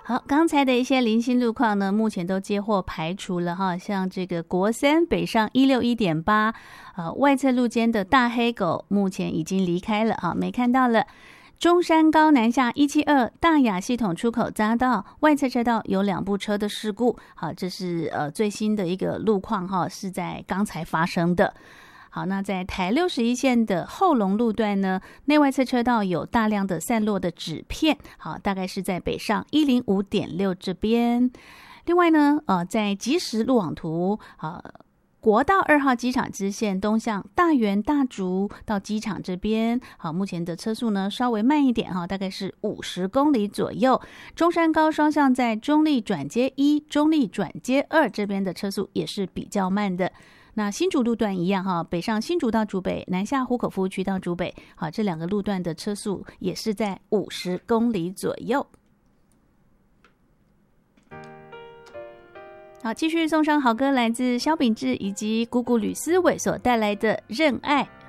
好，刚才的一些零星路况呢，目前都接获排除了哈，像这个国三北上161.8，外侧路肩的大黑狗目前已经离开了哈，没看到了。中山高南下172大雅系统出口匝道外侧车道有2部车的事故，好，这是最新的一个路况哈，是在刚才发生的。好，那在台61线的后龙路段呢，内外侧车道有大量的散落的纸片，好，大概是在北上105.6这边。另外呢，在即时路网图，国道2号机场支线东向大园大竹到机场这边，好，目前的车速呢稍微慢一点哈，大概是50公里左右。中山高双向在中立转接1、中立转接2这边的车速也是比较慢的。那新竹路段一样哈，北上新竹到竹北，南下湖口服务区到竹北，好，这2个路段的车速也是在50公里左右。好，继续送上好歌，来自萧秉治以及姑姑吕思伟所带来的《认爱》。